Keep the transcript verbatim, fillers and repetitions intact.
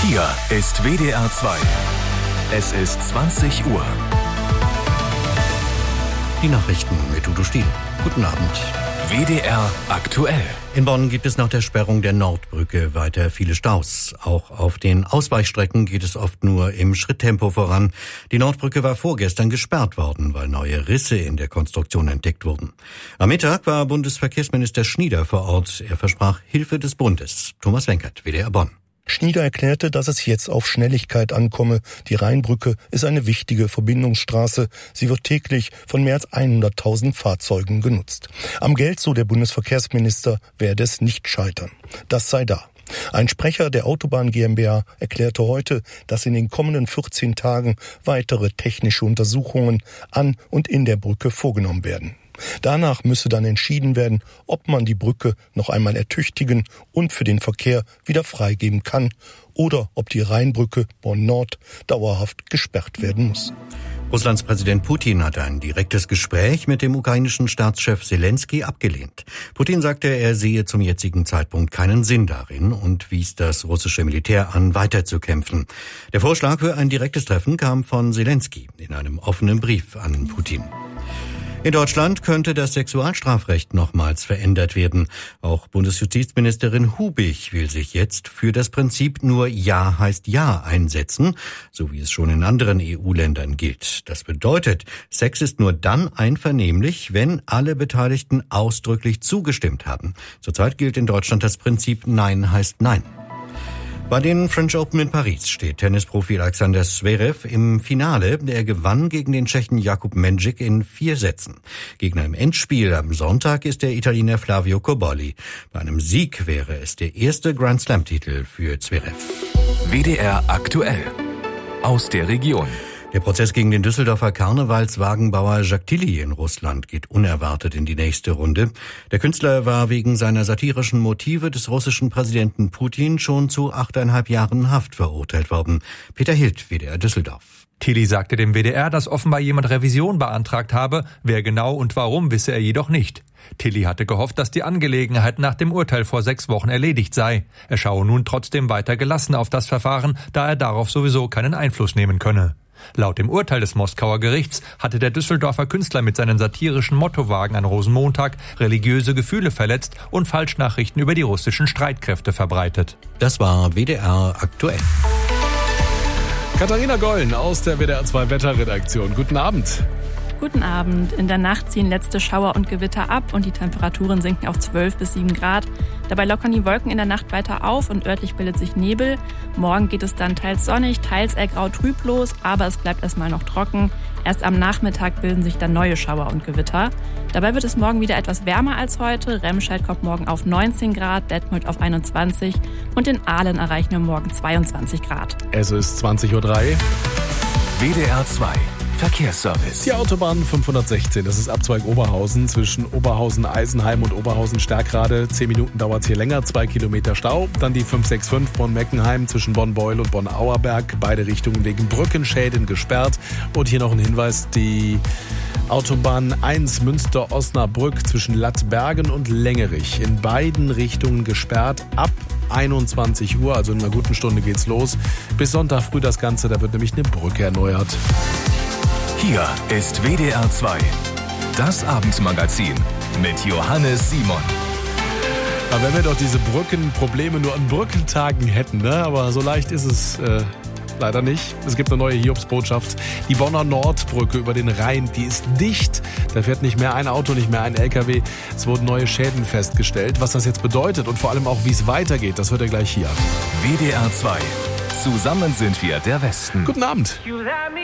Hier ist W D R zwei. Es ist zwanzig Uhr. Die Nachrichten mit Udo Stiel. Guten Abend. W D R aktuell. In Bonn gibt es nach der Sperrung der Nordbrücke weiter viele Staus. Auch auf den Ausweichstrecken geht es oft nur im Schritttempo voran. Die Nordbrücke war vorgestern gesperrt worden, weil neue Risse in der Konstruktion entdeckt wurden. Am Mittag war Bundesverkehrsminister Schnieder vor Ort. Er versprach Hilfe des Bundes. Thomas Wenkert, W D R Bonn. Schnieder erklärte, dass es jetzt auf Schnelligkeit ankomme. Die Rheinbrücke ist eine wichtige Verbindungsstraße. Sie wird täglich von mehr als hunderttausend Fahrzeugen genutzt. Am Geld, so der Bundesverkehrsminister, werde es nicht scheitern. Das sei da. Ein Sprecher der Autobahn GmbH erklärte heute, dass in den kommenden vierzehn Tagen weitere technische Untersuchungen an und in der Brücke vorgenommen werden. Danach müsse dann entschieden werden, ob man die Brücke noch einmal ertüchtigen und für den Verkehr wieder freigeben kann oder ob die Rheinbrücke Bonn-Nord dauerhaft gesperrt werden muss. Russlands Präsident Putin hat ein direktes Gespräch mit dem ukrainischen Staatschef Selenskyj abgelehnt. Putin sagte, er sehe zum jetzigen Zeitpunkt keinen Sinn darin und wies das russische Militär an, weiterzukämpfen. Der Vorschlag für ein direktes Treffen kam von Selenskyj in einem offenen Brief an Putin. In Deutschland könnte das Sexualstrafrecht nochmals verändert werden. Auch Bundesjustizministerin Hubig will sich jetzt für das Prinzip nur Ja heißt Ja einsetzen, so wie es schon in anderen E U-Ländern gilt. Das bedeutet, Sex ist nur dann einvernehmlich, wenn alle Beteiligten ausdrücklich zugestimmt haben. Zurzeit gilt in Deutschland das Prinzip Nein heißt Nein. Bei den French Open in Paris steht Tennisprofi Alexander Zverev im Finale. Er gewann gegen den Tschechen Jakub Mendžić in vier Sätzen. Gegner im Endspiel am Sonntag ist der Italiener Flavio Cobolli. Bei einem Sieg wäre es der erste Grand Slam-Titel für Zverev. W D R aktuell. Aus der Region. Der Prozess gegen den Düsseldorfer Karnevalswagenbauer Jacques Tilly in Russland geht unerwartet in die nächste Runde. Der Künstler war wegen seiner satirischen Motive des russischen Präsidenten Putin schon zu achteinhalb Jahren Haft verurteilt worden. Peter Hild, W D R Düsseldorf. Tilly sagte dem W D R, dass offenbar jemand Revision beantragt habe. Wer genau und warum, wisse er jedoch nicht. Tilly hatte gehofft, dass die Angelegenheit nach dem Urteil vor sechs Wochen erledigt sei. Er schaue nun trotzdem weiter gelassen auf das Verfahren, da er darauf sowieso keinen Einfluss nehmen könne. Laut dem Urteil des Moskauer Gerichts hatte der Düsseldorfer Künstler mit seinen satirischen Mottowagen an Rosenmontag religiöse Gefühle verletzt und Falschnachrichten über die russischen Streitkräfte verbreitet. Das war W D R aktuell. Katharina Gollen aus der W D R zwei Wetterredaktion. Guten Abend. Guten Abend. In der Nacht ziehen letzte Schauer und Gewitter ab und die Temperaturen sinken auf zwölf bis sieben Grad. Dabei lockern die Wolken in der Nacht weiter auf und örtlich bildet sich Nebel. Morgen geht es dann teils sonnig, teils eher grau trüblos, aber es bleibt erstmal noch trocken. Erst am Nachmittag bilden sich dann neue Schauer und Gewitter. Dabei wird es morgen wieder etwas wärmer als heute. Remscheid kommt morgen auf neunzehn Grad, Detmold auf einundzwanzig und in Aalen erreichen wir morgen zweiundzwanzig Grad. Es ist zwanzig Uhr drei. W D R zwei. Verkehrsservice. Die Autobahn fünfhundertsechzehn, das ist Abzweig Oberhausen zwischen Oberhausen-Eisenheim und Oberhausen-Stärkrade. Zehn Minuten dauert es hier länger, zwei Kilometer Stau. Dann die fünf sechs fünf Bonn-Meckenheim zwischen Bonn-Beul und Bonn-Auerberg. Beide Richtungen wegen Brückenschäden gesperrt. Und hier noch ein Hinweis, die Autobahn eins Münster-Osnabrück zwischen Lattbergen und Längerich. In beiden Richtungen gesperrt ab einundzwanzig Uhr, also in einer guten Stunde geht's los. Bis Sonntag früh das Ganze, da wird nämlich eine Brücke erneuert. Hier ist W D R zwei. Das Abendmagazin mit Johannes Simon. Aber wenn wir doch diese Brückenprobleme nur an Brückentagen hätten, ne? Aber so leicht ist es äh, leider nicht. Es gibt eine neue Hiobsbotschaft. Die Bonner Nordbrücke über den Rhein, die ist dicht. Da fährt nicht mehr ein Auto, nicht mehr ein L K W. Es wurden neue Schäden festgestellt. Was das jetzt bedeutet und vor allem auch, wie es weitergeht, das hört ihr gleich hier. W D R zwei. Zusammen sind wir der Westen. Guten Abend.